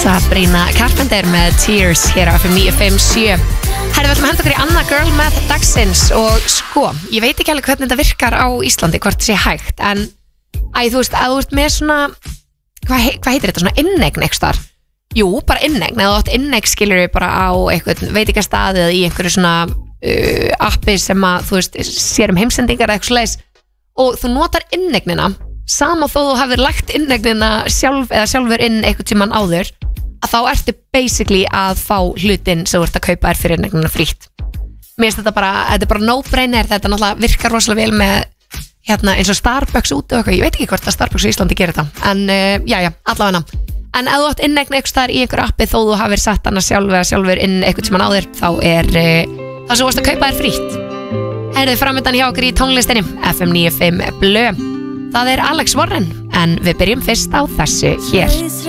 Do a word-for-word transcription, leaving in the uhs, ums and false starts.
Sabrina Carpenter með Tears hér á F M níu fimm sjö. Herri, við ætlum að henda okkur í annað girl með dagsins og sko, ég veit ekki alveg hvernig þetta virkar á Íslandi, hvort það sé hægt, en æ, þú veist, að þú ert með svona, hvað, hvað heitir þetta, svona inneign eitthvað þar? Jú, bara inneign, eða þú átt inneign skilur við bara á eitthvað veitingastað eða í einhverju svona uh, appi sem að, þú veist, sér um heimsendingar eða eitthvað slags og þú notar inneignina, sama þó þú hafðir lagt inneignina sjálf eða sjálfur inn eitthvað tímann áður, að þá ertu basically að fá hlutin sem þú ert að kaupa þér fyrir inneignina frítt. Mér finnst þetta bara, þetta er bara no-brainer, þetta náttúrulega virkar rosalega vel með hérna eins og Starbucks út og eitthvað, ég veit ekki hvort að Starbucks í Íslandi gerir þetta, en uh, já, já, allavega. En ef þú átt inneign eitthvað þar í einhver appi þó þú hafir sett hana sjálf eða sjálfur inn eitthvað tímann áður, þá er uh, það sem þú varst að kaupa þér frítt. Heyrðu framöndan hjá okkur í tónlistinni F M níu fimm Blö. Það er Alex Warren, en við byrjum fyrst á þessu hér.